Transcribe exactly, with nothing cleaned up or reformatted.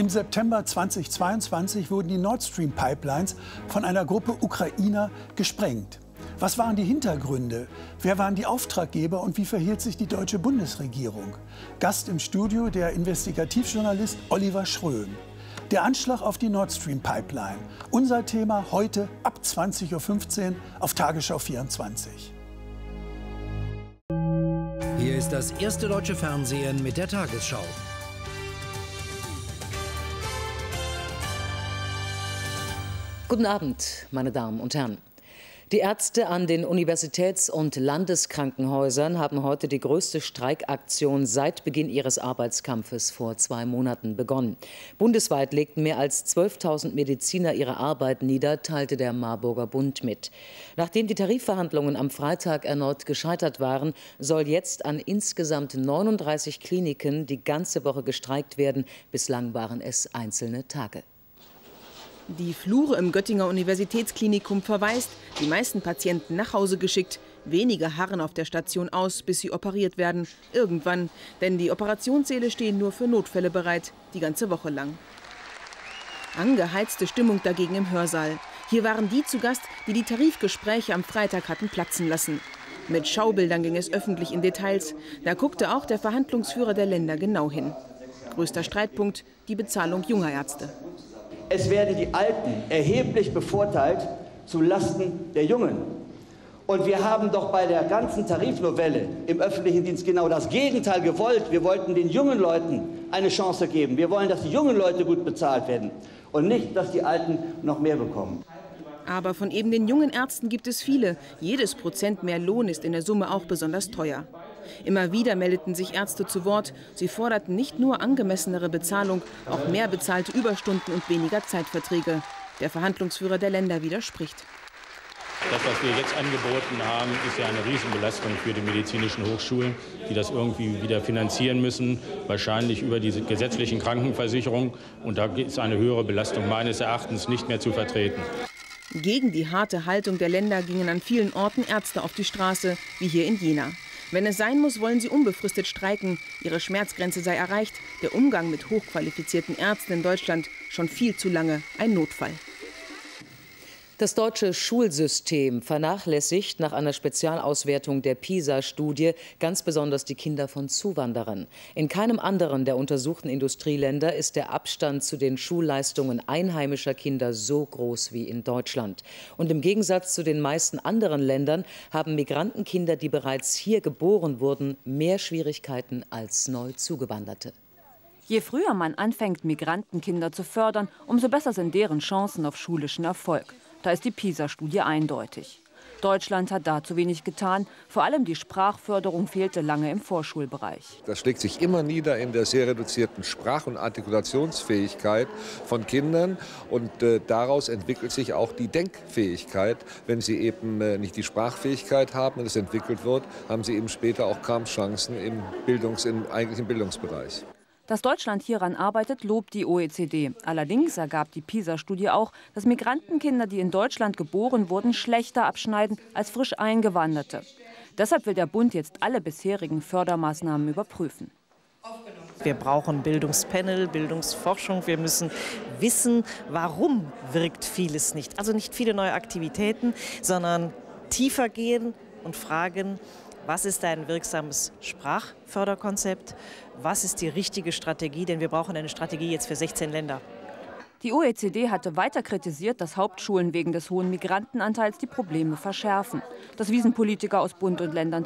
Im September zweitausendzweiundzwanzig wurden die Nord Stream Pipelines von einer Gruppe Ukrainer gesprengt. Was waren die Hintergründe? Wer waren die Auftraggeber und wie verhielt sich die deutsche Bundesregierung? Gast im Studio der Investigativjournalist Oliver Schröm. Der Anschlag auf die Nord Stream Pipeline. Unser Thema heute ab zwanzig Uhr fünfzehn auf Tagesschau vierundzwanzig. Hier ist das erste deutsche Fernsehen mit der Tagesschau. Guten Abend, meine Damen und Herren. Die Ärzte an den Universitäts- und Landeskrankenhäusern haben heute die größte Streikaktion seit Beginn ihres Arbeitskampfes vor zwei Monaten begonnen. Bundesweit legten mehr als zwölftausend Mediziner ihre Arbeit nieder, teilte der Marburger Bund mit. Nachdem die Tarifverhandlungen am Freitag erneut gescheitert waren, soll jetzt an insgesamt neununddreißig Kliniken die ganze Woche gestreikt werden. Bislang waren es einzelne Tage. Die Flure im Göttinger Universitätsklinikum verwaist, die meisten Patienten nach Hause geschickt. Wenige harren auf der Station aus, bis sie operiert werden. Irgendwann, denn die Operationssäle stehen nur für Notfälle bereit, die ganze Woche lang. Angeheizte Stimmung dagegen im Hörsaal. Hier waren die zu Gast, die die Tarifgespräche am Freitag hatten platzen lassen. Mit Schaubildern ging es öffentlich in Details. Da guckte auch der Verhandlungsführer der Länder genau hin. Größter Streitpunkt, die Bezahlung junger Ärzte. Es werden die Alten erheblich bevorteilt zu Lasten der Jungen. Und wir haben doch bei der ganzen Tarifnovelle im öffentlichen Dienst genau das Gegenteil gewollt. Wir wollten den jungen Leuten eine Chance geben. Wir wollen, dass die jungen Leute gut bezahlt werden und nicht, dass die Alten noch mehr bekommen. Aber von eben den jungen Ärzten gibt es viele. Jedes Prozent mehr Lohn ist in der Summe auch besonders teuer. Immer wieder meldeten sich Ärzte zu Wort. Sie forderten nicht nur angemessenere Bezahlung, auch mehr bezahlte Überstunden und weniger Zeitverträge. Der Verhandlungsführer der Länder widerspricht. Das, was wir jetzt angeboten haben, ist ja eine Riesenbelastung für die medizinischen Hochschulen, die das irgendwie wieder finanzieren müssen, wahrscheinlich über diese gesetzlichen Krankenversicherungen. Und da ist eine höhere Belastung meines Erachtens nicht mehr zu vertreten. Gegen die harte Haltung der Länder gingen an vielen Orten Ärzte auf die Straße, wie hier in Jena. Wenn es sein muss, wollen sie unbefristet streiken. Ihre Schmerzgrenze sei erreicht. Der Umgang mit hochqualifizierten Ärzten in Deutschland schon viel zu lange ein Notfall. Das deutsche Schulsystem vernachlässigt nach einer Spezialauswertung der PISA-Studie ganz besonders die Kinder von Zuwanderern. In keinem anderen der untersuchten Industrieländer ist der Abstand zu den Schulleistungen einheimischer Kinder so groß wie in Deutschland. Und im Gegensatz zu den meisten anderen Ländern haben Migrantenkinder, die bereits hier geboren wurden, mehr Schwierigkeiten als neu Zugewanderte. Je früher man anfängt, Migrantenkinder zu fördern, umso besser sind deren Chancen auf schulischen Erfolg. Da ist die PISA-Studie eindeutig. Deutschland hat da zu wenig getan. Vor allem die Sprachförderung fehlte lange im Vorschulbereich. Das schlägt sich immer nieder in der sehr reduzierten Sprach- und Artikulationsfähigkeit von Kindern. Und äh, daraus entwickelt sich auch die Denkfähigkeit. Wenn sie eben äh, nicht die Sprachfähigkeit haben und es entwickelt wird, haben sie eben später auch kaum Chancen im, Bildungs-, im eigentlichen Bildungsbereich. Dass Deutschland hieran arbeitet, lobt die O E C D. Allerdings ergab die PISA-Studie auch, dass Migrantenkinder, die in Deutschland geboren wurden, schlechter abschneiden als frisch Eingewanderte. Deshalb will der Bund jetzt alle bisherigen Fördermaßnahmen überprüfen. Wir brauchen Bildungspanel, Bildungsforschung. Wir müssen wissen, warum wirkt vieles nicht. Also nicht viele neue Aktivitäten, sondern tiefer gehen und fragen, was ist ein wirksames Sprachförderkonzept? Was ist die richtige Strategie? Denn wir brauchen eine Strategie jetzt für sechzehn Länder. Die O E C D hatte weiter kritisiert, dass Hauptschulen wegen des hohen Migrantenanteils die Probleme verschärfen. Das wiesen Politiker aus Bund und Ländern